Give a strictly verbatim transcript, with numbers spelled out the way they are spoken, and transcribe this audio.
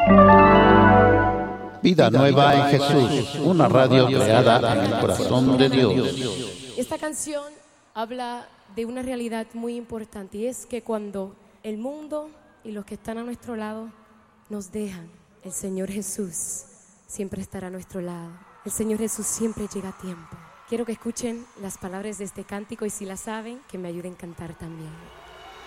Vida nueva en Jesús, una radio creada en el corazón de Dios. Esta canción habla de una realidad muy importante, y es que cuando el mundo y los que están a nuestro lado nos dejan, el Señor Jesús siempre estará a nuestro lado. El Señor Jesús siempre llega a tiempo. Quiero que escuchen las palabras de este cántico, y si la saben, que me ayuden a cantar también.